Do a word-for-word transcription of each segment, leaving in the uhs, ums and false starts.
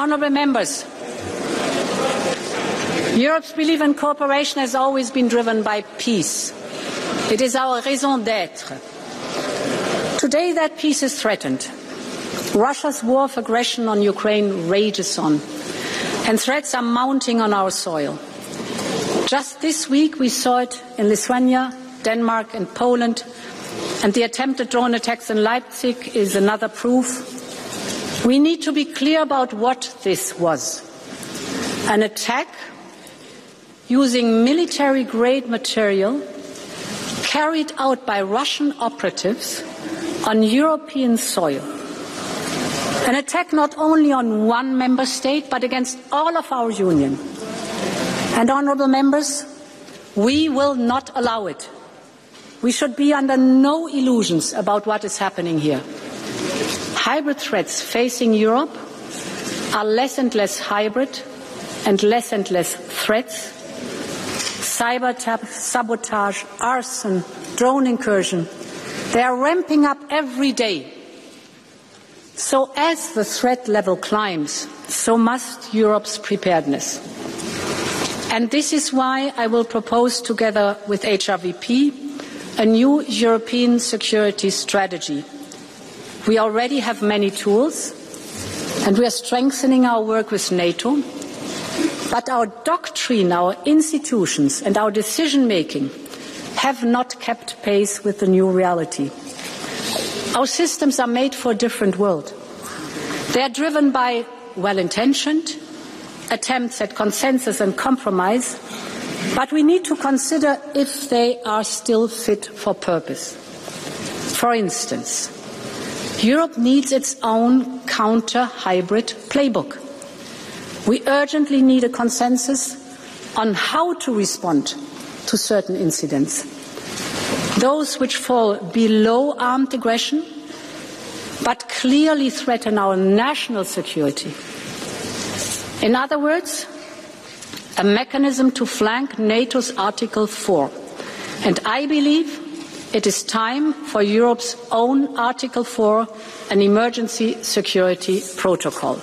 Honourable members, Europe's belief in cooperation has always been driven by peace. It is our raison d'être. Today that peace is threatened. Russia's war of aggression on Ukraine rages on, and threats are mounting on our soil. Just this week we saw it in Lithuania, Denmark and Poland, and the attempted drone attacks in Leipzig is another proof. We need to be clear about what this was. An attack using military-grade material carried out by Russian operatives on European soil. An attack not only on one member state, but against all of our union. And, honourable members, we will not allow it. We should be under no illusions about what is happening here. Hybrid threats facing Europe are less and less hybrid and less and less threats. Cyber sabotage, arson, drone incursion, they are ramping up every day. So as the threat level climbs, so must Europe's preparedness. And this is why I will propose, together with H R V P, a new European security strategy. We already have many tools, and we are strengthening our work with NATO. But our doctrine, our institutions and our decision-making have not kept pace with the new reality. Our systems are made for a different world. They are driven by well-intentioned attempts at consensus and compromise, but we need to consider if they are still fit for purpose. For instance, Europe needs its own counter-hybrid playbook. We urgently need a consensus on how to respond to certain incidents. Those which fall below armed aggression, but clearly threaten our national security. In other words, a mechanism to flank NATO's Article four. And I believe it is time for Europe's own Article four, an emergency security protocol.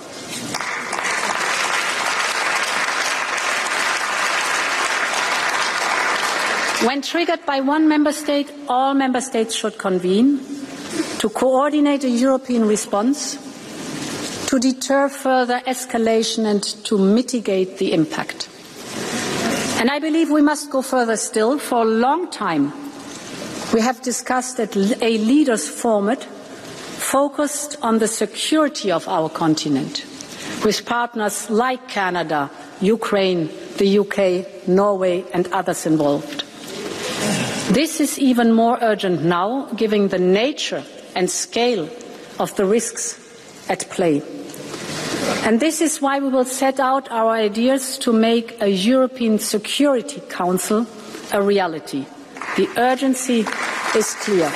When triggered by one member state, all member states should convene to coordinate a European response, to deter further escalation and to mitigate the impact. And I believe we must go further still. For a long time, we have discussed a leaders' format focused on the security of our continent, with partners like Canada, Ukraine, the U K, Norway and others involved. This is even more urgent now, given the nature and scale of the risks at play. And this is why we will set out our ideas to make a European Security Council a reality. The urgency is clear.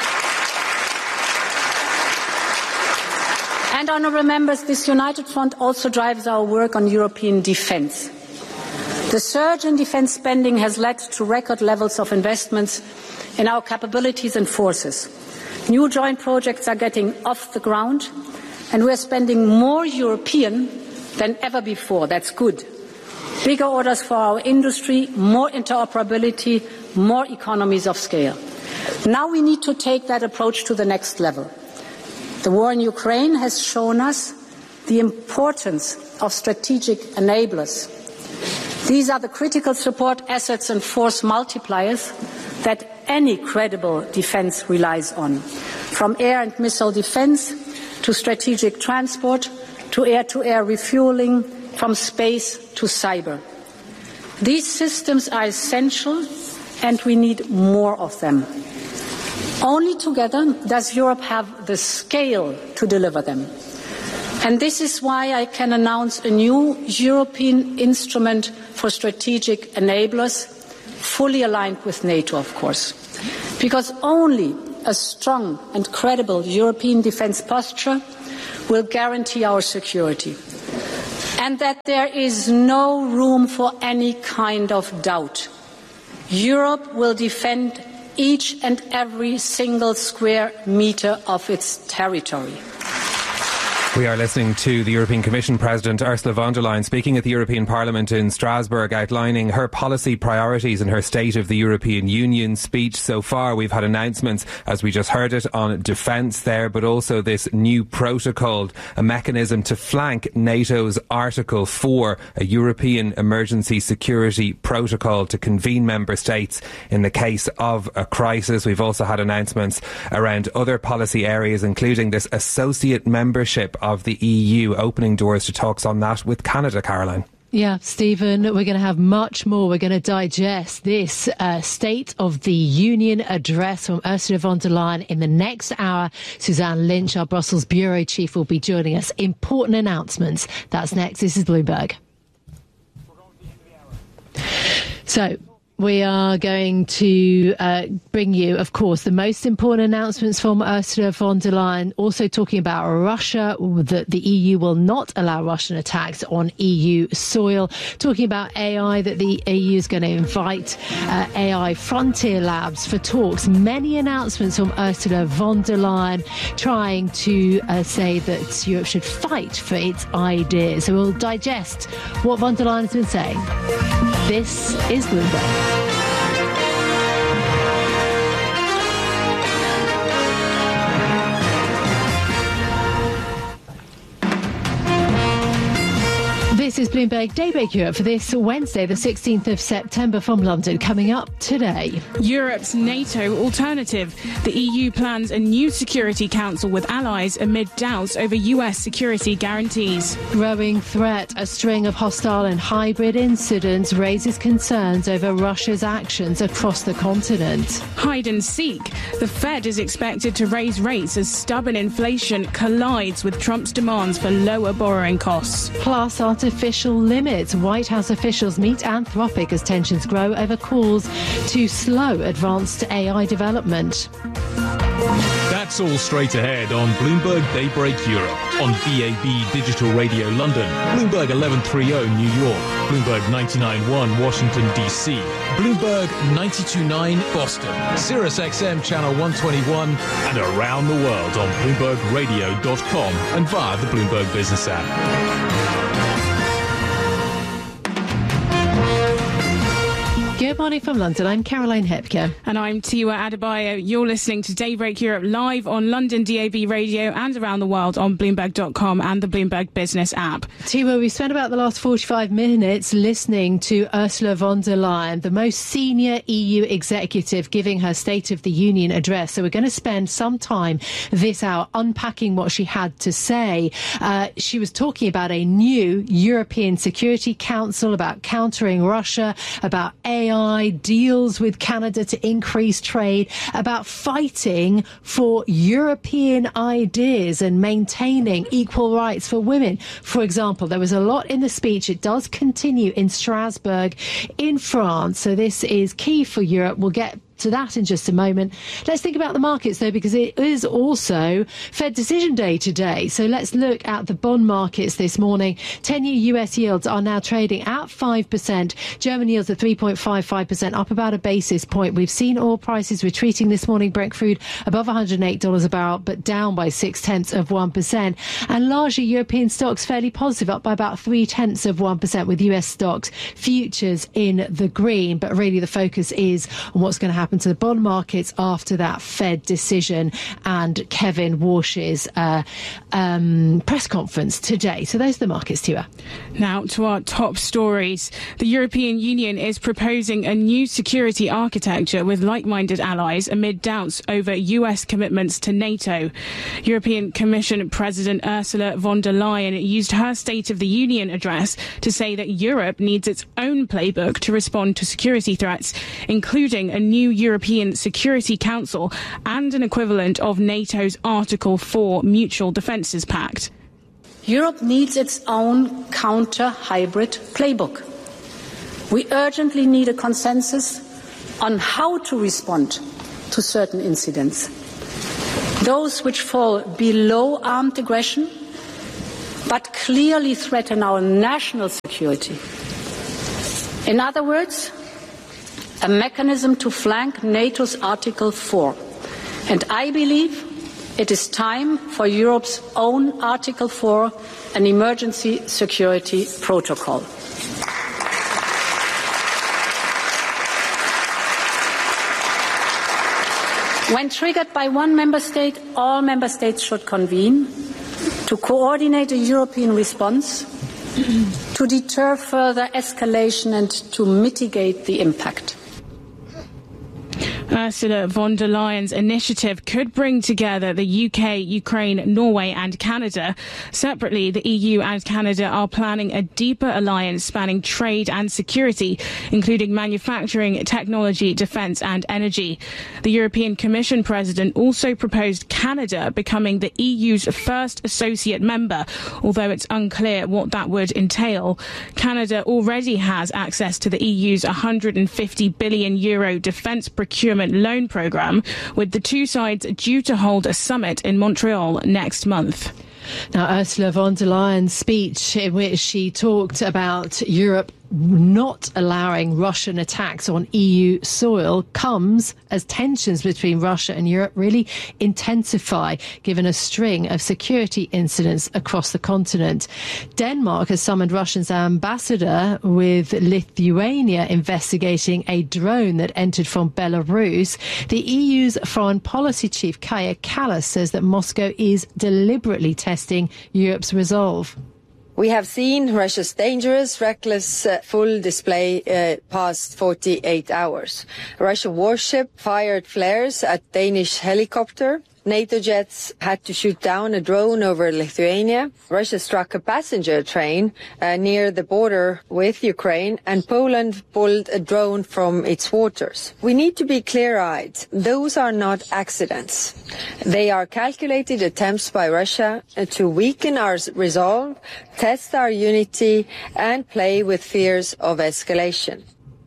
And, honourable members, this united front also drives our work on European defence. The surge in defence spending has led to record levels of investments in our capabilities and forces. New joint projects are getting off the ground, and we are spending more European than ever before. That's good. Bigger orders for our industry, more interoperability, more economies of scale. Now we need to take that approach to the next level. The war in Ukraine has shown us the importance of strategic enablers. These are the critical support assets and force multipliers that any credible defence relies on, from air and missile defence to strategic transport to air-to-air refuelling, from space to cyber. These systems are essential, and we need more of them. Only together does Europe have the scale to deliver them. And this is why I can announce a new European instrument for strategic enablers, fully aligned with NATO, of course. Because only a strong and credible European defence posture will guarantee our security. And that there is no room for any kind of doubt. Europe will defend each and every single square metre of its territory. We are listening to the European Commission President Ursula von der Leyen speaking at the European Parliament in Strasbourg, outlining her policy priorities in her State of the European Union speech. So far we've had announcements, as we just heard it, on defence there, but also this new protocol, a mechanism to flank NATO's Article four, a European Emergency Security Protocol to convene member states in the case of a crisis. We've also had announcements around other policy areas, including this associate membership of the E U, opening doors to talks on that with Canada. Caroline. Yeah, Stephen, we're going to have much more. We're going to digest this uh, State of the Union address from Ursula von der Leyen in the next hour. Suzanne Lynch, our Brussels bureau chief, will be joining us. Important announcements. That's next. This is Bloomberg. So, we are going to uh, bring you, of course, the most important announcements from Ursula von der Leyen, also talking about Russia, that the E U will not allow Russian attacks on E U soil, talking about A I, that the E U is going to invite uh, A I frontier labs for talks. Many announcements from Ursula von der Leyen trying to uh, say that Europe should fight for its ideas. So we'll digest what von der Leyen has been saying. This is Bloomberg. This is Bloomberg Daybreak Europe for this Wednesday, the sixteenth of September, from London. Coming up today, Europe's NATO alternative. The E U plans a new Security Council with allies amid doubts over U S security guarantees. Growing threat. A string of hostile and hybrid incidents raises concerns over Russia's actions across the continent. Hide and seek. The Fed is expected to raise rates as stubborn inflation collides with Trump's demands for lower borrowing costs. Plus, artificial limits. White House officials meet Anthropic as tensions grow over calls to slow advanced A I development. That's all straight ahead on Bloomberg Daybreak Europe, on B A B Digital Radio London, Bloomberg eleven thirty New York, Bloomberg ninety-nine point one Washington D C, Bloomberg ninety-two point nine Boston, Sirius X M Channel one twenty-one, and around the world on Bloomberg Radio dot com and via the Bloomberg Business app. Good morning from London. I'm Caroline Hepker. And I'm Tiwa Adebayo. You're listening to Daybreak Europe live on London D A B Radio and around the world on Bloomberg dot com and the Bloomberg Business app. Tiwa, we've spent about the last forty-five minutes listening to Ursula von der Leyen, the most senior E U executive, giving her State of the Union address. So we're going to spend some time this hour unpacking what she had to say. Uh, she was talking about a new European Security Council, about countering Russia, about A I, deals with Canada to increase trade, about fighting for European ideas and maintaining equal rights for women. For example, there was a lot in the speech. It does continue in Strasbourg in France. So this is key for Europe. We'll get to that in just a moment. Let's think about the markets, though, because it is also Fed decision day today. So let's look at the bond markets this morning. ten-year U S yields are now trading at five percent. German yields are three point five five percent, up about a basis point. We've seen oil prices retreating this morning. Brent crude above one hundred eight dollars a barrel, but down by six-tenths of one percent. And largely European stocks fairly positive, up by about three-tenths of one percent, with U S stocks futures in the green. But really the focus is on what's going to happen to the bond markets after that Fed decision and Kevin Warsh's uh, um, press conference today. So those are the markets, Tua. Now to our top stories. The European Union is proposing a new security architecture with like-minded allies amid doubts over U S commitments to NATO. European Commission President Ursula von der Leyen used her State of the Union address to say that Europe needs its own playbook to respond to security threats, including a new European Security Council and an equivalent of NATO's Article four Mutual Defences Pact. Europe needs its own counter-hybrid playbook. We urgently need a consensus on how to respond to certain incidents. Those which fall below armed aggression, but clearly threaten our national security. In other words, a mechanism to flank NATO's Article four. And I believe It is time for Europe's own Article four, an emergency security protocol. When triggered by one member state, all member states should convene to coordinate a European response, to deter further escalation and to mitigate the impact. Ursula von der Leyen's initiative could bring together the U K, Ukraine, Norway and Canada. Separately, the E U and Canada are planning a deeper alliance spanning trade and security, including manufacturing, technology, defence and energy. The European Commission President also proposed Canada becoming the E U's first associate member, although it's unclear what that would entail. Canada already has access to the E U's one hundred fifty billion euro defence procurement loan programme, with the two sides due to hold a summit in Montreal next month. Now, Ursula von der Leyen's speech, in which she talked about Europe not allowing Russian attacks on E U soil, comes as tensions between Russia and Europe really intensify, given a string of security incidents across the continent. Denmark has summoned Russia's ambassador, with Lithuania investigating a drone that entered from Belarus. The E U's foreign policy chief, Kaja Kallas, says that Moscow is deliberately testing Europe's resolve. We have seen Russia's dangerous, reckless, uh, full display uh, past forty-eight hours. A Russian warship fired flares at Danish helicopter. NATO jets had to shoot down a drone over Lithuania. Russia struck a passenger train uh, near the border with Ukraine, and Poland pulled a drone from its waters. We need to be clear-eyed. Those are not accidents. They are calculated attempts by Russia to weaken our resolve, test our unity, and play with fears of escalation.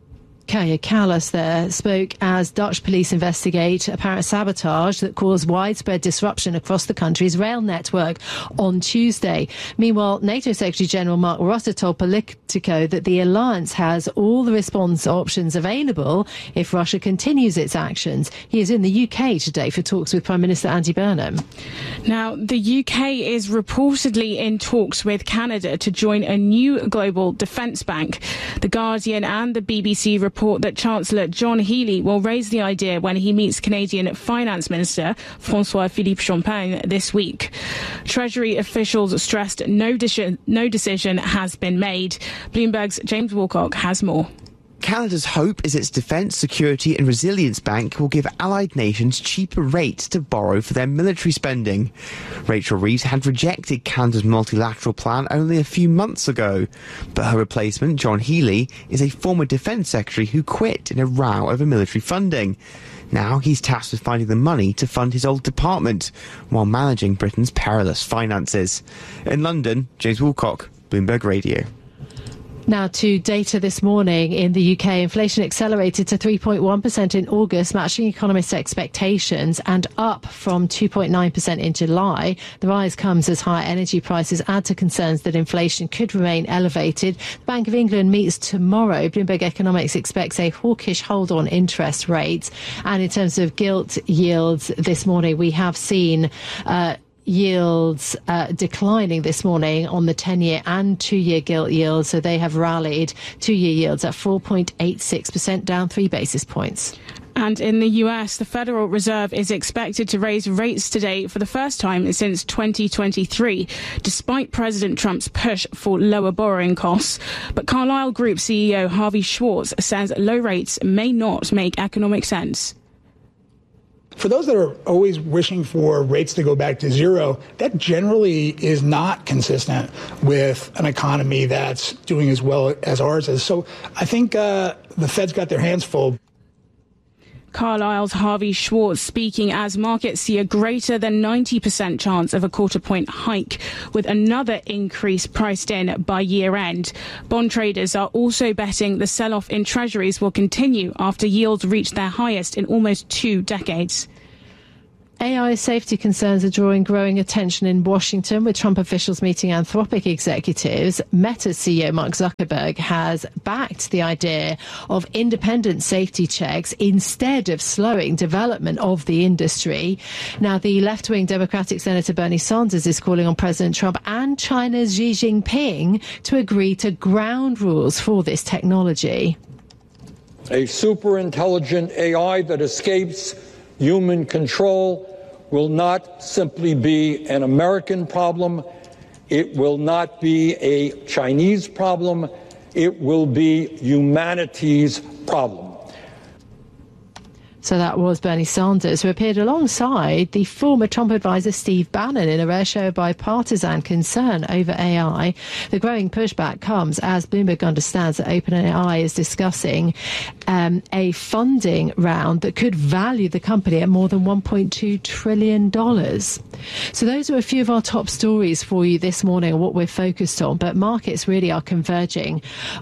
Kaja Kallas there spoke as Dutch police investigate apparent sabotage that caused widespread disruption across the country's rail network on Tuesday. Meanwhile, NATO Secretary-General Mark Rutte told Politico that the alliance has all the response options available if Russia continues its actions. He is in the U K today for talks with Prime Minister Andy Burnham. Now, the U K is reportedly in talks with Canada to join a new global defence bank. The Guardian and the B B C report report that Chancellor John Healey will raise the idea when he meets Canadian Finance Minister François-Philippe Champagne this week. Treasury officials stressed no, de- no decision has been made. Bloomberg's James Woolcock has more. Canada's hope is its Defence, Security and Resilience Bank will give allied nations cheaper rates to borrow for their military spending. Rachel Reeves had rejected Canada's multilateral plan only a few months ago, but her replacement, John Healey, is a former Defence Secretary who quit in a row over military funding. Now he's tasked with finding the money to fund his old department, while managing Britain's perilous finances. In London, James Woolcock, Bloomberg Radio. Now to data this morning in the U K. Inflation accelerated to three point one percent in August, matching economists' expectations, and up from two point nine percent in July. The rise comes as higher energy prices add to concerns that inflation could remain elevated. The Bank of England meets tomorrow. Bloomberg Economics expects a hawkish hold on interest rates. And in terms of gilt yields this morning, we have seen uh, yields uh, declining this morning on the ten-year and two-year gilt yields, so they have rallied. Two-year yields at four point eight six percent, down three basis points. And in the U S, the Federal Reserve is expected to raise rates today for the first time since twenty twenty-three, despite President Trump's push for lower borrowing costs. But Carlyle Group C E O Harvey Schwartz says low rates may not make economic sense. For those that are always wishing for rates to go back to zero, that generally is not consistent with an economy that's doing as well as ours is. So I think uh, the Fed's got their hands full. Carlyle's Harvey Schwartz speaking as markets see a greater than ninety percent chance of a quarter point hike, with another increase priced in by year end. Bond traders are also betting the sell-off in treasuries will continue after yields reached their highest in almost two decades. A I safety concerns are drawing growing attention in Washington, with Trump officials meeting Anthropic executives. Meta C E O Mark Zuckerberg has backed the idea of independent safety checks instead of slowing development of the industry. Now, the left-wing Democratic Senator Bernie Sanders is calling on President Trump and China's Xi Jinping to agree to ground rules for this technology. A super-intelligent A I that escapes human control will not simply be an American problem. It will not be a Chinese problem. It will be humanity's problem. So that was Bernie Sanders, who appeared alongside the former Trump advisor Steve Bannon in a rare show of bipartisan concern over A I. The growing pushback comes as Bloomberg understands that OpenAI is discussing um, a funding round that could value the company at more than one point two trillion dollars. So those are a few of our top stories for you this morning and what we're focused on. But markets really are converging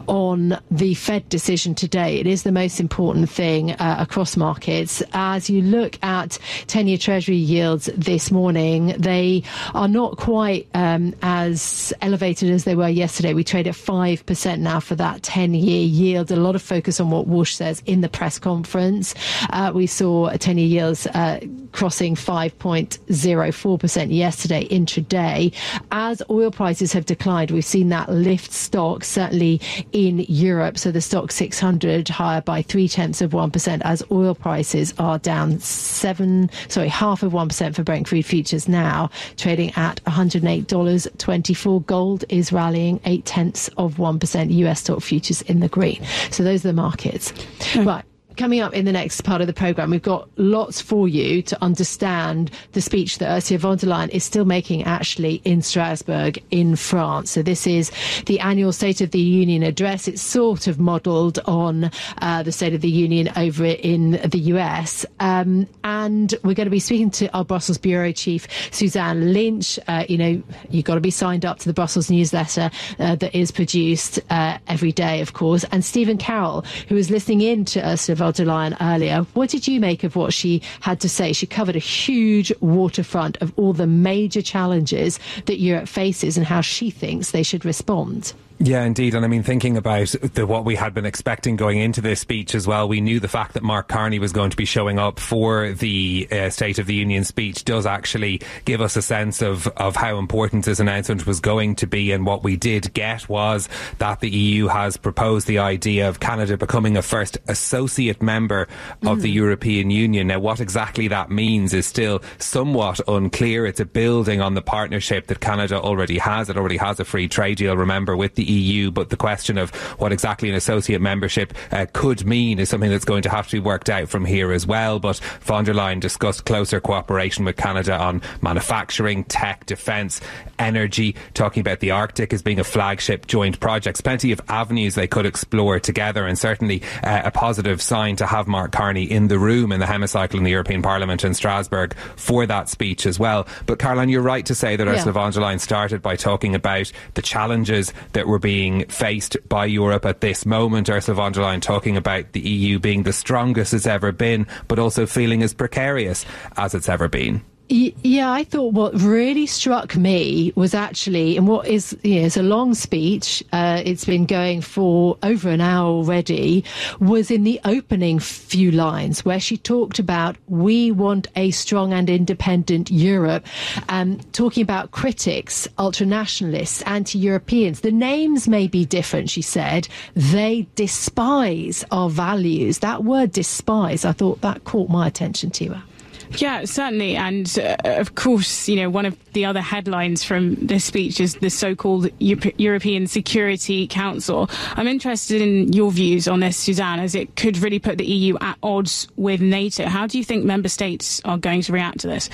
on the Fed decision today. It is the most important thing uh, across markets. As you look at ten-year Treasury yields this morning, they are not quite um, as elevated as they were yesterday. We trade at five percent now for that ten-year yield. A lot of focus on what Walsh says in the press conference. Uh, we saw ten-year yields uh, crossing five point zero four percent yesterday intraday. As oil prices have declined, we've seen that lift stocks, certainly in Europe. So the stock six hundred higher by three-tenths of one percent as oil prices are down seven, sorry, half of one percent for Brent crude futures now, trading at one hundred eight dollars twenty-four. Gold is rallying eight tenths of one percent. U S stock futures in the green. So those are the markets. Mm. Right. Coming up in the next part of the programme, we've got lots for you to understand the speech that Ursula von der Leyen is still making actually in Strasbourg in France. So this is the annual State of the Union address. It's sort of modelled on uh, the State of the Union over in the U S. Um, and we're going to be speaking to our Brussels Bureau Chief, Suzanne Lynch. Uh, you know, you've got to be signed up to the Brussels newsletter uh, that is produced uh, every day, of course. And Stephen Carroll, who was listening in to Ursula von der Leyen earlier. What did you make of what she had to say? She covered a huge waterfront of all the major challenges that Europe faces and how she thinks they should respond. Yeah, indeed. And I mean, thinking about the, what we had been expecting going into this speech as well, we knew the fact that Mark Carney was going to be showing up for the uh, State of the Union speech does actually give us a sense of, of how important this announcement was going to be. And what we did get was that the E U has proposed the idea of Canada becoming a first associate member of mm. the European Union. Now, what exactly that means is still somewhat unclear. It's a building on the partnership that Canada already has. It already has a free trade deal, remember, with the E U, but the question of what exactly an associate membership uh, could mean is something that's going to have to be worked out from here as well. But von der Leyen discussed closer cooperation with Canada on manufacturing, tech, defence, energy, talking about the Arctic as being a flagship joint project. Plenty of avenues they could explore together, and certainly uh, a positive sign to have Mark Carney in the room in the hemicycle in the European Parliament in Strasbourg for that speech as well. But Caroline, you're right to say that yeah. Ursula von der Leyen started by talking about the challenges that were being faced by Europe at this moment. Ursula von der Leyen talking about the E U being the strongest it's ever been, but also feeling as precarious as it's ever been. Yeah, I thought what really struck me was actually, and what is, you know, it's a long speech, uh, it's been going for over an hour already, was in the opening few lines where she talked about we want a strong and independent Europe, um, talking about critics, ultranationalists, anti-Europeans. The names may be different, she said. They despise our values. That word despise, I thought that caught my attention, Tiwa. Yeah, certainly. And uh, of course, you know, one of the other headlines from this speech is the so-called Europe- European Security Council. I'm interested in your views on this, Suzanne, as it could really put the E U at odds with NATO. How do you think member states are going to react to this?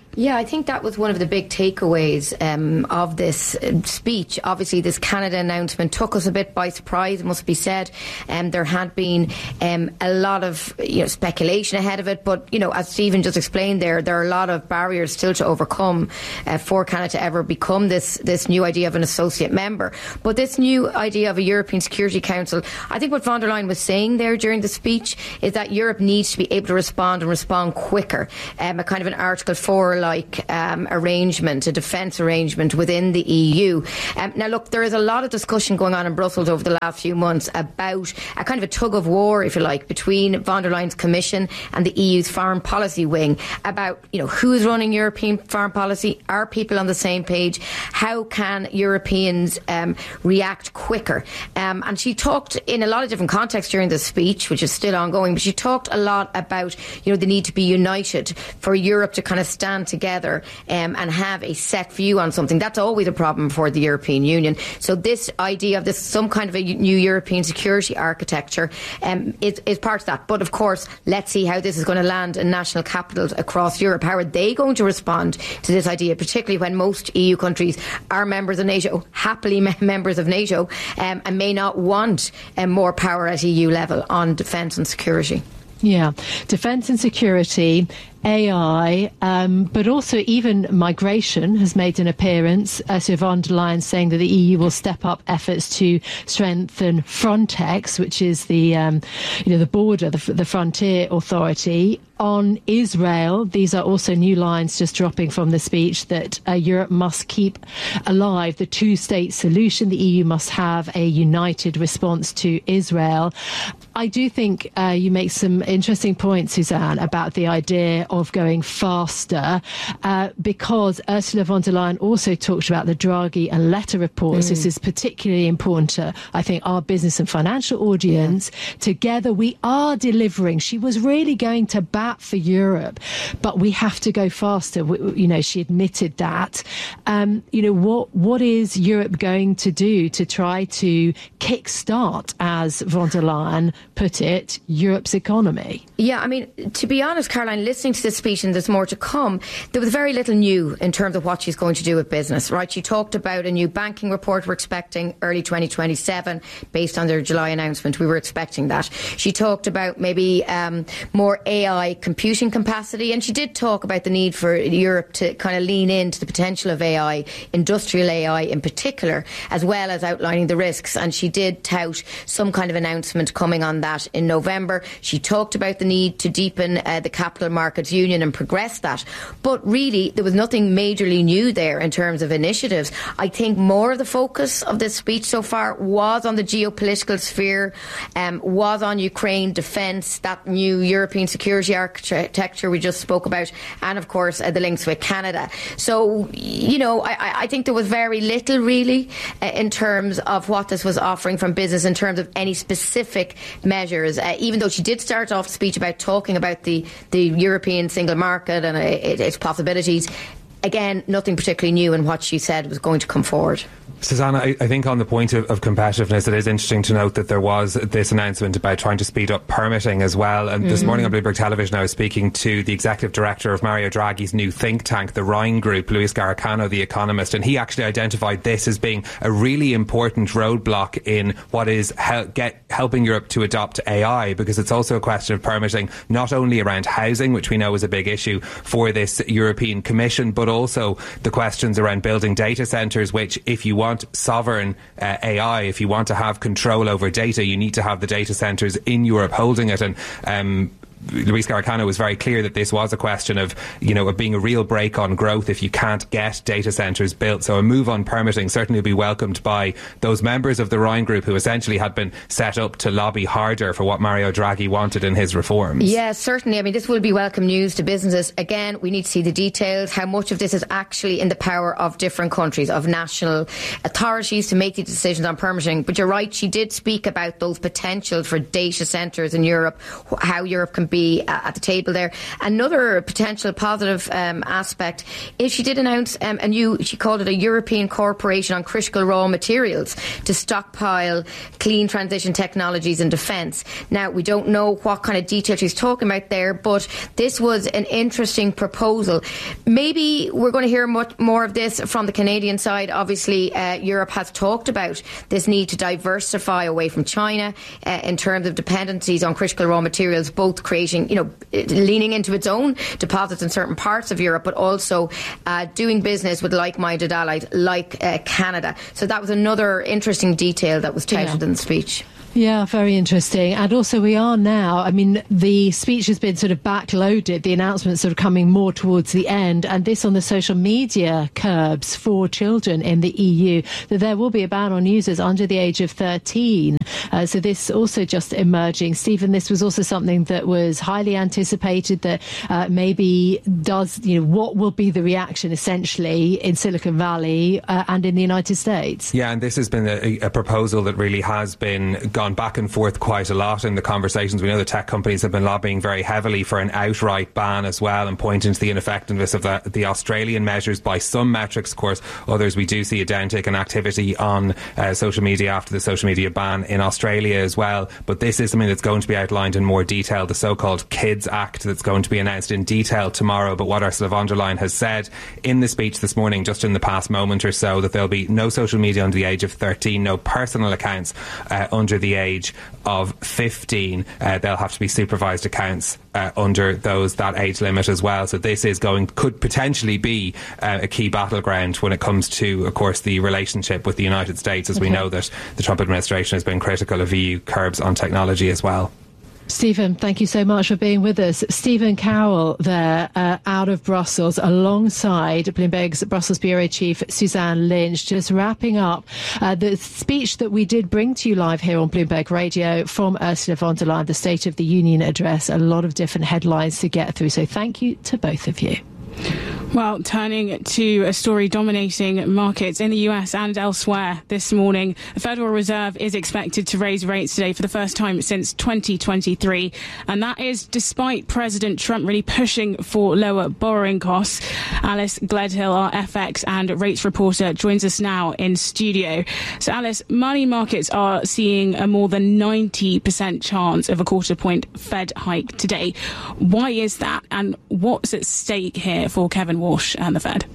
Yeah, I think that was one of the big takeaways um, of this uh, speech. Obviously, this Canada announcement took us a bit by surprise, it must be said. Um, there had been um, a lot of you know, speculation ahead of it, but, you know, as Stephen just explained there, there are a lot of barriers still to overcome uh, for Canada to ever become this, this new idea of an associate member. But this new idea of a European Security Council, I think what von der Leyen was saying there during the speech is that Europe needs to be able to respond and respond quicker. Um, a kind of an Article four like um, arrangement, a defence arrangement within the E U. Um, now, look, there is a lot of discussion going on in Brussels over the last few months about a kind of a tug of war, if you like, between von der Leyen's Commission and the E U's foreign policy wing about, you know, who's running European foreign policy? Are people on the same page? How can Europeans um, react quicker? Um, and she talked in a lot of different contexts during the speech, which is still ongoing, but she talked a lot about, you know, the need to be united for Europe to kind of stand together um, and have a set view on something. That's always a problem for the European Union. So this idea of this, some kind of a new European security architecture um, is, is part of that. But of course, let's see how this is going to land in national capitals across Europe. How are they going to respond to this idea, particularly when most E U countries are members of NATO, happily me- members of NATO, um, and may not want um, more power at E U level on defence and security? Yeah, defence and security, A I, um, but also even migration has made an appearance. Ursula von der Leyen saying that the E U will step up efforts to strengthen Frontex, which is the um, you know the border, the, the frontier authority. On Israel, these are also new lines just dropping from the speech that uh, Europe must keep alive the two-state solution. The E U must have a united response to Israel. I do think uh, you make some interesting points, Suzanne, about the idea of going faster, uh, because Ursula von der Leyen also talked about the Draghi and Letta reports. Mm. This is particularly important to, I think, our business and financial audience. Yeah. Together we are delivering. She was really going to bat for Europe, but we have to go faster. We, you know, she admitted that. Um, you know, what what is Europe going to do to try to kickstart, as von der Leyen put it, Europe's economy? Yeah, I mean, to be honest, Caroline, listening to this speech, and there's more to come, there was very little new in terms of what she's going to do with business, right? She talked about a new banking report we're expecting early twenty twenty-seven based on their July announcement. We were expecting that. She talked about maybe um, more A I computing capacity, and she did talk about the need for Europe to kind of lean into the potential of A I, industrial A I in particular, as well as outlining the risks. And she did tout some kind of announcement coming on that in November. She talked about the need to deepen uh, the capital markets union and progress that. But really, there was nothing majorly new there in terms of initiatives. I think more of the focus of this speech so far was on the geopolitical sphere, um, was on Ukraine, defence, that new European security architecture we just spoke about, and of course uh, the links with Canada. So, you know, I, I think there was very little really uh, in terms of what this was offering from business in terms of any specific measures, uh, even though she did start off the speech about talking about the, the European single market and uh, its possibilities. Again, nothing particularly new in what she said was going to come forward. Susanna, I, I think on the point of, of competitiveness, it is interesting to note that there was this announcement about trying to speed up permitting as well. And mm-hmm. this morning on Bloomberg Television, I was speaking to the executive director of Mario Draghi's new think tank, the Rhine Group, Luis Garicano, the economist, and he actually identified this as being a really important roadblock in what is hel- get, helping Europe to adopt A I, because it's also a question of permitting not only around housing, which we know is a big issue for this European Commission, but also the questions around building data centres, which if you want sovereign uh, A I, if you want to have control over data, you need to have the data centres in Europe holding it. And um, Luis Garicano was very clear that this was a question of, you know, of being a real brake on growth if you can't get data centres built. So a move on permitting certainly will be welcomed by those members of the Rhine Group who essentially had been set up to lobby harder for what Mario Draghi wanted in his reforms. Yes, certainly. I mean, this will be welcome news to businesses. Again, we need to see the details, how much of this is actually in the power of different countries, of national authorities to make the decisions on permitting. But you're right, she did speak about those potentials for data centres in Europe, how Europe can would be uh, at the table there. Another potential positive um, aspect is she did announce um, a new, she called it a European Corporation on Critical Raw Materials to stockpile clean transition technologies in defence. Now, we don't know what kind of detail she's talking about there, but this was an interesting proposal. Maybe we're going to hear much more of this from the Canadian side. Obviously, uh, Europe has talked about this need to diversify away from China uh, in terms of dependencies on critical raw materials, both creating, you know, leaning into its own deposits in certain parts of Europe, but also uh, doing business with like-minded allies like uh, Canada. So that was another interesting detail that was touted yeah. in the speech. Yeah, very interesting. And also we are now, I mean, the speech has been sort of backloaded, the announcements sort of coming more towards the end, and this on the social media curbs for children in the E U, that there will be a ban on users under the age of thirteen. Uh, so this also just emerging. Stephen, this was also something that was highly anticipated, that uh, maybe does, you know, what will be the reaction essentially in Silicon Valley uh, and in the United States? Yeah, and this has been a, a proposal that really has been gone back and forth quite a lot in the conversations. We know the tech companies have been lobbying very heavily for an outright ban as well, and pointing to the ineffectiveness of the, the Australian measures by some metrics. Of course, others we do see a downtick in activity on uh, social media after the social media ban in Australia as well. But this is something that's going to be outlined in more detail, the so-called Kids Act, that's going to be announced in detail tomorrow. But what Ursula von der Leyen has said in the speech this morning, just in the past moment or so, that there'll be no social media under the age of thirteen, no personal accounts uh, under the age of fifteen. Uh, they'll have to be supervised accounts uh, under those that age limit as well. So this is going could potentially be uh, a key battleground when it comes to, of course, the relationship with the United States, as okay. we know that the Trump administration has been critical of E U curbs on technology as well. Stephen, thank you so much for being with us. Stephen Cowell there, uh, out of Brussels, alongside Bloomberg's Brussels Bureau Chief Suzanne Lynch, just wrapping up uh, the speech that we did bring to you live here on Bloomberg Radio from Ursula von der Leyen, the State of the Union address. A lot of different headlines to get through, so thank you to both of you. Well, turning to a story dominating markets in the U S and elsewhere this morning, the Federal Reserve is expected to raise rates today for the first time since twenty twenty-three, and that is despite President Trump really pushing for lower borrowing costs. Alice Gledhill, our F X and rates reporter, joins us now in studio. So, Alice, money markets are seeing a more than ninety percent chance of a quarter point Fed hike today. Why is that, and what's at stake here for Kevin Walsh and the Fed?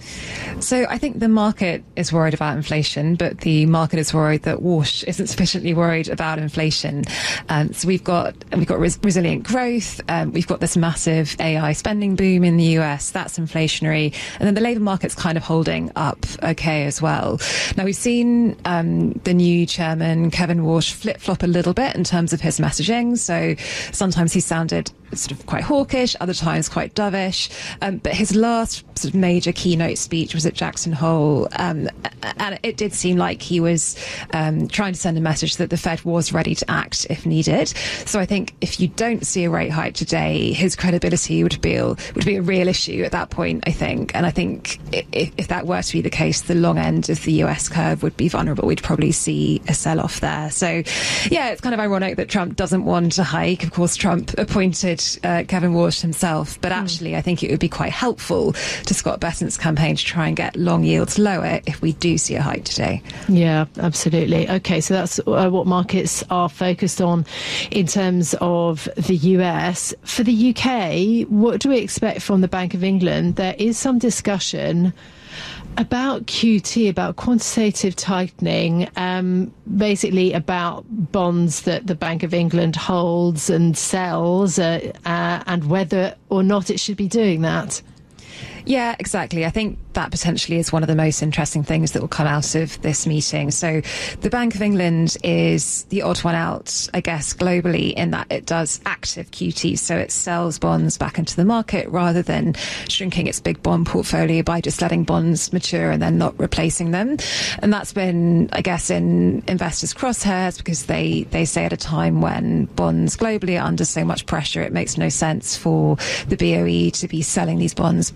So I think the market is worried about inflation, but the market is worried that Walsh isn't sufficiently worried about inflation. Um, so we've got we've got res- resilient growth. Um, we've got this massive A I spending boom in the U S. That's inflationary, and then the labour market's kind of holding up okay as well. Now we've seen um, the new chairman Kevin Walsh flip flop a little bit in terms of his messaging. So sometimes he sounded sort of quite hawkish, other times quite dovish. Um, but his last sort of major keynote speech was at Jackson Hole, um, and it did seem like he was um, trying to send a message that the Fed was ready to act if needed. So I think if you don't see a rate hike today, his credibility would be would be a real issue at that point, I think. And I think if, if that were to be the case, the long end of the U S curve would be vulnerable. We'd probably see a sell-off there. So, yeah, it's kind of ironic that Trump doesn't want to hike. Of course, Trump appointed uh, Kevin Walsh himself, but actually I think it would be quite helpful to Scott Bessent's campaign to try and get long yields lower if we do see a hike today. Yeah, absolutely. Okay, so that's uh, what markets are focused on in terms of the U S. For the U K, what do we expect from the Bank of England? There is some discussion about Q T, about quantitative tightening, um, basically about bonds that the Bank of England holds and sells, uh, uh, and whether or not it should be doing that. Yeah, exactly. I think that potentially is one of the most interesting things that will come out of this meeting. So the Bank of England is the odd one out, I guess, globally, in that it does active Q T. So it sells bonds back into the market rather than shrinking its big bond portfolio by just letting bonds mature and then not replacing them. And that's been, I guess, in investors' crosshairs because they, they say at a time when bonds globally are under so much pressure, it makes no sense for the B O E to be selling these bonds back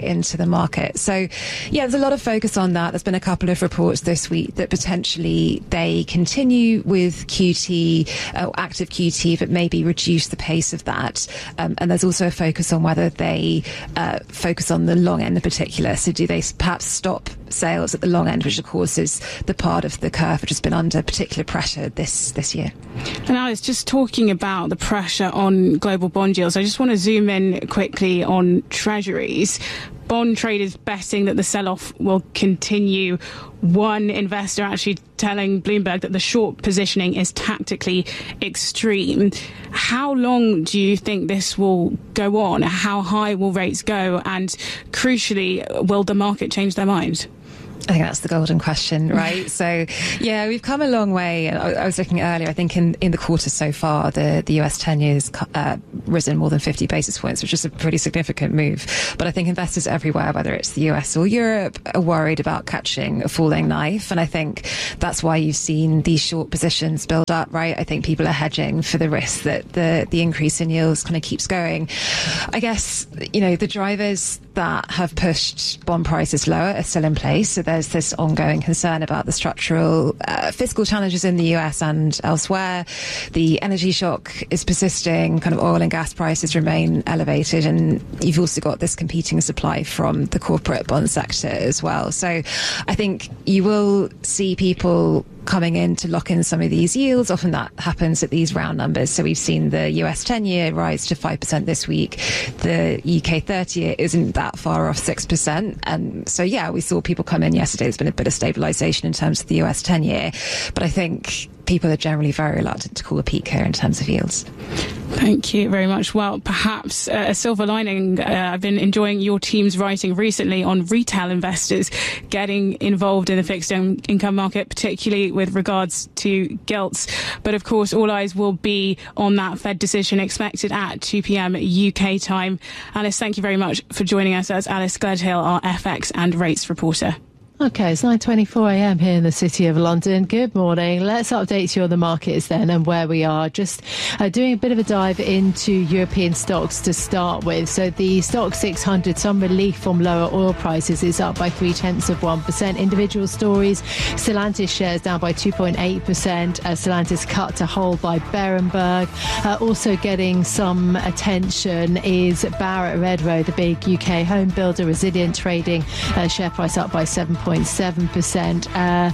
into the market. So, yeah, there's a lot of focus on that. There's been a couple of reports this week that potentially they continue with Q T, uh, active Q T, but maybe reduce the pace of that. Um, and there's also a focus on whether they uh, focus on the long end in particular. So do they perhaps stop sales at the long end, which of course is the part of the curve which has been under particular pressure this this year. And Alice, just talking about the pressure on global bond yields, I just want to zoom in quickly on treasuries. Bond traders betting that the sell-off will continue. One investor actually telling Bloomberg that the short positioning is tactically extreme. How long do you think this will go on? How high will rates go? And crucially, will the market change their mind? I think that's the golden question, right? So, yeah, we've come a long way. I, I was looking earlier, I think in, in the quarter so far, the, the U S ten years uh, risen more than fifty basis points, which is a pretty significant move. But I think investors everywhere, whether it's the U S or Europe, are worried about catching a falling knife. And I think that's why you've seen these short positions build up, right? I think people are hedging for the risk that the, the increase in yields kind of keeps going. I guess, you know, the drivers that have pushed bond prices lower are still in place. So there's this ongoing concern about the structural uh, fiscal challenges in the U S and elsewhere. The energy shock is persisting, kind of oil and gas prices remain elevated, and you've also got this competing supply from the corporate bond sector as well. So I think you will see people coming in to lock in some of these yields. Often that happens at these round numbers. So we've seen the U S ten year rise to five percent this week. The U K thirty year isn't that far off six percent. And so, yeah, we saw people come in yesterday. There's been a bit of stabilisation in terms of the U S ten year. But I think people are generally very reluctant to call a peak here in terms of yields. Thank you very much. Well, perhaps uh, a silver lining. Uh, I've been enjoying your team's writing recently on retail investors getting involved in the fixed in- income market, particularly with regards to gilts. But of course, all eyes will be on that Fed decision expected at two p.m. U K time. Alice, thank you very much for joining us. That's Alice Gledhill, our F X and rates reporter. OK, it's nine twenty-four a.m. here in the City of London. Good morning. Let's update you on the markets then and where we are. Just uh, doing a bit of a dive into European stocks to start with. So the Stoxx six hundred, some relief from lower oil prices, is up by three tenths of one percent. Individual stories, Stellantis shares down by two point eight percent. Uh, Stellantis cut to hold by Berenberg. Uh, also getting some attention is Barratt Redrow, the big U K home builder, resilient trading, uh, share price up by seven point seven percent. Uh,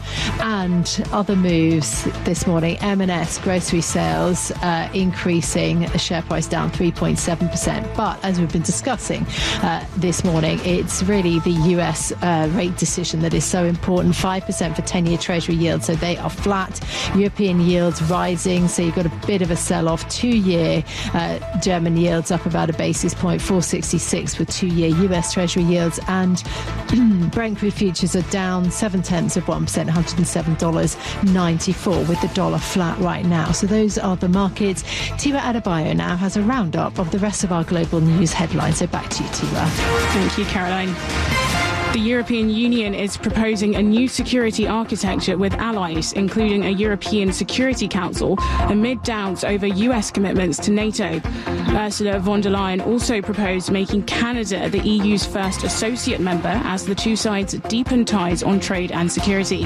and other moves this morning, M and S grocery sales uh, increasing, a share price down three point seven percent. But as we've been discussing uh, this morning, it's really the U S uh, rate decision that is so important. five percent for ten-year Treasury yields, so they are flat. European yields rising, so you've got a bit of a sell-off. Two-year uh, German yields up about a basis point, four sixty-six for two-year U S Treasury yields, and Brent crude futures are down seven tenths of one percent, one hundred seven dollars ninety-four, with the dollar flat right now. So those are the markets. Tiwa Adebayo now has a roundup of the rest of our global news headlines. So back to you, Tiwa. Thank you, Caroline. The European Union is proposing a new security architecture with allies, including a European Security Council, amid doubts over U S commitments to NATO. Ursula von der Leyen also proposed making Canada the E U's first associate member as the two sides deepen ties on trade and security.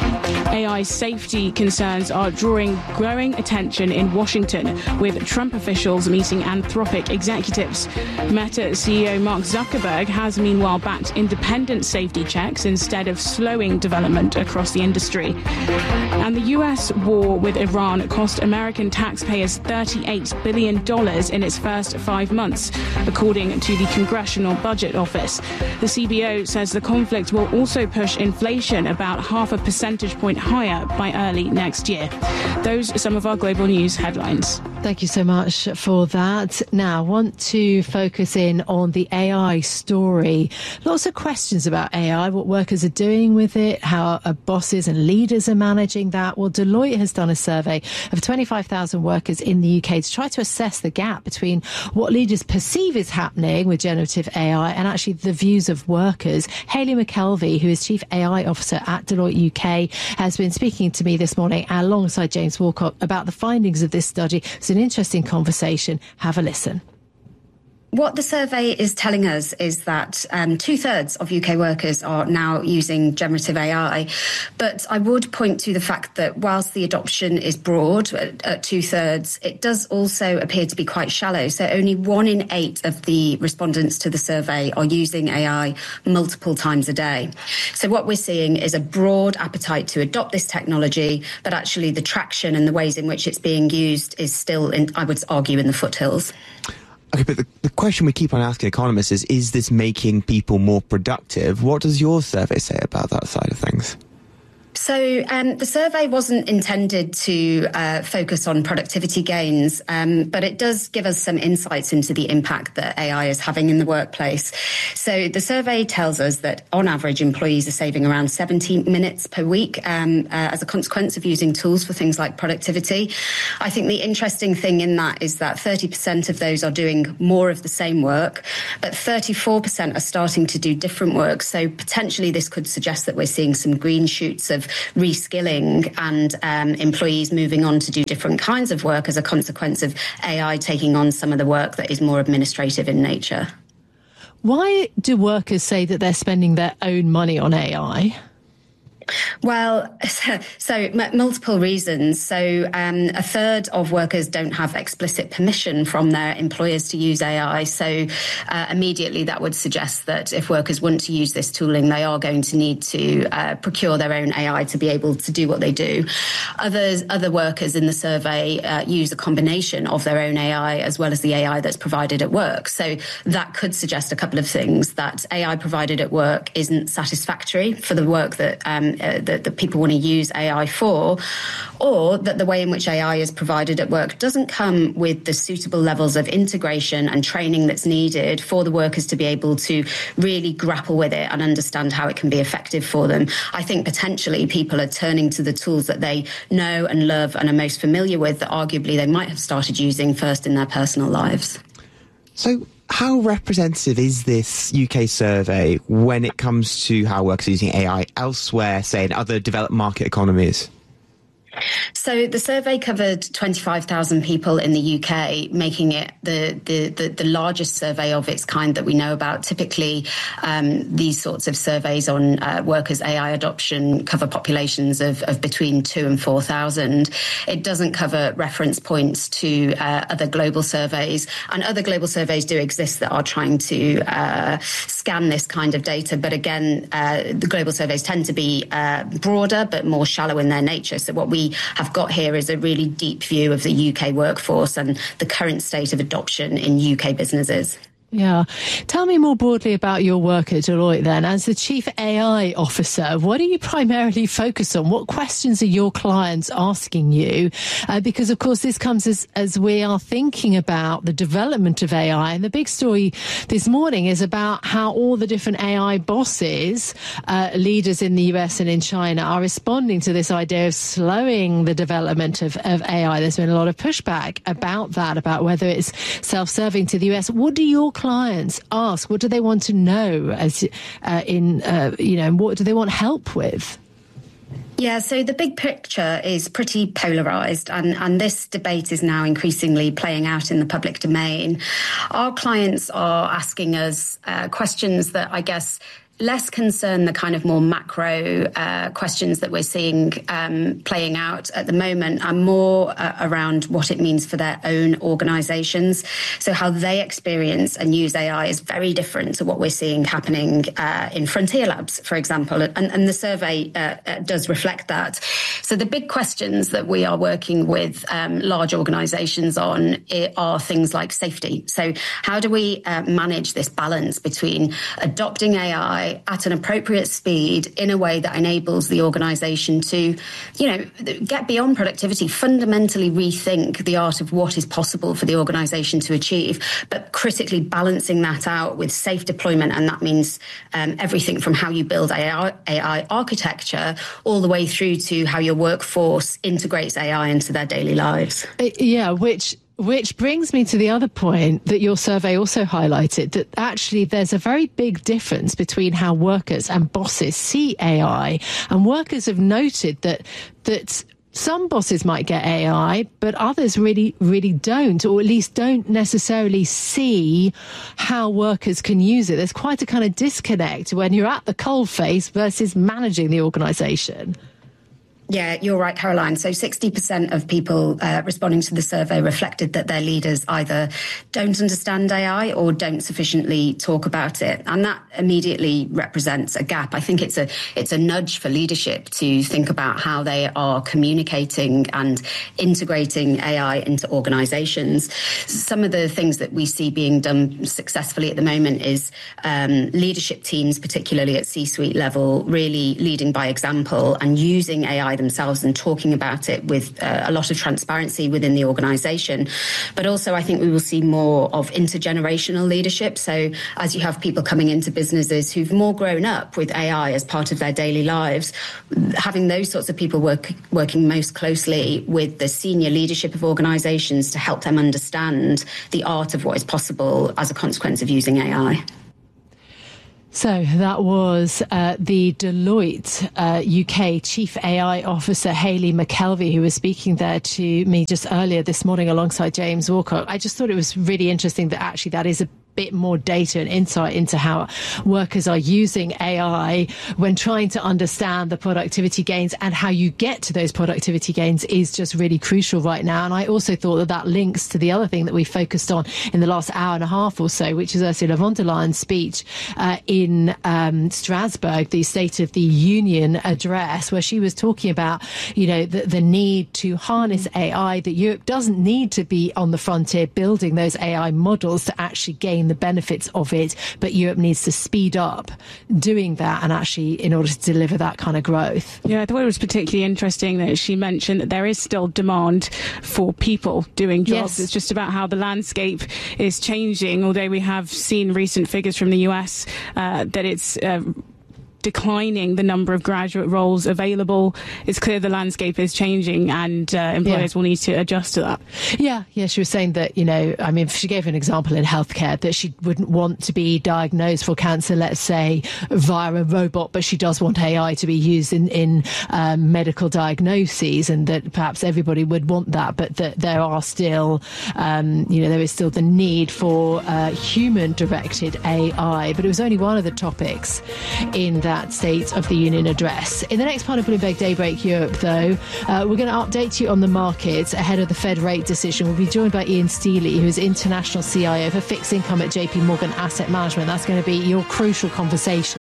A I safety concerns are drawing growing attention in Washington, with Trump officials meeting Anthropic executives. Meta C E O Mark Zuckerberg has meanwhile backed independent safety checks instead of slowing development across the industry. And the U S war with Iran cost American taxpayers thirty-eight billion dollars in its first five months, according to the Congressional Budget Office. The C B O says the conflict will also push inflation about half a percentage point higher by early next year. Those are some of our global news headlines. Thank you so much for that. Now, I want to focus in on the A I story. Lots of questions about A I, what workers are doing with it, how uh, bosses and leaders are managing that. Well, Deloitte has done a survey of twenty-five thousand workers in the U K to try to assess the gap between what leaders perceive is happening with generative A I and actually the views of workers. Hayley McKelvey, who is Chief A I Officer at Deloitte U K, has been speaking to me this morning alongside James Walcott about the findings of this study. It's an interesting conversation. Have a listen. what the survey is telling us is that um, two-thirds of U K workers are now using generative A I. But I would point to the fact that whilst the adoption is broad at, at two-thirds, it does also appear to be quite shallow. So only one in eight of the respondents to the survey are using A I multiple times a day. So what we're seeing is a broad appetite to adopt this technology, but actually the traction and the ways in which it's being used is still, in, I would argue, in the foothills. Okay, but the, the question we keep on asking economists is, is this making people more productive? What does your survey say about that side of things? So um, the survey wasn't intended to uh, focus on productivity gains, um, but it does give us some insights into the impact that A I is having in the workplace. So the survey tells us that on average, employees are saving around seventy minutes per week um, uh, as a consequence of using tools for things like productivity. I think the interesting thing in that is that thirty percent of those are doing more of the same work, but thirty-four percent are starting to do different work. So potentially this could suggest that we're seeing some green shoots of reskilling and um, employees moving on to do different kinds of work as a consequence of A I taking on some of the work that is more administrative in nature. Why do workers say that they're spending their own money on A I? Well, so, so m- multiple reasons. So um, a third of workers don't have explicit permission from their employers to use A I. So uh, immediately that would suggest that if workers want to use this tooling, they are going to need to uh, procure their own A I to be able to do what they do. Others, other workers in the survey uh, use a combination of their own A I as well as the A I that's provided at work. So that could suggest a couple of things: that A I provided at work isn't satisfactory for the work that um, Uh, that, that people want to use A I for, or that the way in which A I is provided at work doesn't come with the suitable levels of integration and training that's needed for the workers to be able to really grapple with it and understand how it can be effective for them. I think potentially people are turning to the tools that they know and love and are most familiar with that arguably they might have started using first in their personal lives. So how representative is this U K survey when it comes to how workers are using A I elsewhere, say in other developed market economies? So the survey covered twenty-five thousand people in the U K, making it the, the, the, the largest survey of its kind that we know about. Typically, um, these sorts of surveys on uh, workers' A I adoption cover populations of, of between two and four thousand. It doesn't cover reference points to uh, other global surveys, and other global surveys do exist that are trying to uh, scan this kind of data. But again, uh, the global surveys tend to be uh, broader but more shallow in their nature. So what we have got here is a really deep view of the U K workforce and the current state of adoption in U K businesses. Yeah. Tell me more broadly about your work at Deloitte then. As the Chief A I Officer, what do you primarily focus on? What questions are your clients asking you? Uh, because, of course, this comes as, as we are thinking about the development of A I. And the big story this morning is about how all the different A I bosses, uh, leaders in the U S and in China, are responding to this idea of slowing the development of, of A I. There's been a lot of pushback about that, about whether it's self-serving to the U S. What do your clients ask? What do they want to know as uh, in, uh, you know, what do they want help with? Yeah, so the big picture is pretty polarised, and, and this debate is now increasingly playing out in the public domain. Our clients are asking us uh, questions that I guess less concern the kind of more macro uh, questions that we're seeing um, playing out at the moment, and more uh, around what it means for their own organisations. So how they experience and use A I is very different to what we're seeing happening uh, in frontier labs, for example. And, and the survey uh, uh, does reflect that. So the big questions that we are working with um, large organisations on are things like safety. So how do we uh, manage this balance between adopting A I at an appropriate speed in a way that enables the organisation to, you know, get beyond productivity, fundamentally rethink the art of what is possible for the organisation to achieve, but critically balancing that out with safe deployment. And that means um, everything from how you build A I, A I architecture all the way through to how your workforce integrates A I into their daily lives. Yeah, which... Which brings me to the other point that your survey also highlighted, that actually there's a very big difference between how workers and bosses see A I. And workers have noted that that some bosses might get A I, but others really, really don't, or at least don't necessarily see how workers can use it. There's quite a kind of disconnect when you're at the coalface versus managing the organisation. Yeah, you're right, Caroline. So sixty percent of people uh, responding to the survey reflected that their leaders either don't understand A I or don't sufficiently talk about it. And that immediately represents a gap. I think it's a it's a nudge for leadership to think about how they are communicating and integrating A I into organisations. Some of the things that we see being done successfully at the moment is um, leadership teams, particularly at C-suite level, really leading by example and using A I themselves and talking about it with uh, a lot of transparency within the organisation. But also I think we will see more of intergenerational leadership. So as you have people coming into businesses who've more grown up with A I as part of their daily lives, having those sorts of people work, working most closely with the senior leadership of organisations to help them understand the art of what is possible as a consequence of using A I. So that was uh, the Deloitte uh, U K Chief A I Officer, Hayley McKelvey, who was speaking there to me just earlier this morning alongside James Walcott. I just thought it was really interesting that actually that is a bit more data and insight into how workers are using A I when trying to understand the productivity gains, and how you get to those productivity gains is just really crucial right now. And I also thought that that links to the other thing that we focused on in the last hour and a half or so, which is Ursula von der Leyen's speech uh, in um, Strasbourg, the State of the Union address, where she was talking about, you know, the, the need to harness A I, that Europe doesn't need to be on the frontier building those A I models to actually gain the benefits of it, but Europe needs to speed up doing that, and actually in order to deliver that kind of growth. Yeah, I thought it was particularly interesting that she mentioned that there is still demand for people doing jobs. Yes. It's just about how the landscape is changing, although we have seen recent figures from the U S uh, that it's uh, declining the number of graduate roles available. It's clear the landscape is changing, and uh, employers yeah. will need to adjust to that. Yeah, yeah. She was saying that, you know, I mean, she gave an example in healthcare that she wouldn't want to be diagnosed for cancer, let's say, via a robot, but she does want A I to be used in, in um, medical diagnoses, and that perhaps everybody would want that, but that there are still, um, you know, there is still the need for uh, human-directed A I. But it was only one of the topics in that State of the Union address. In the next part of Bloomberg Daybreak Europe, though, uh, we're going to update you on the markets ahead of the Fed rate decision. We'll be joined by Ian Steely, who is International C I O for Fixed Income at J P Morgan Asset Management. That's going to be your crucial conversation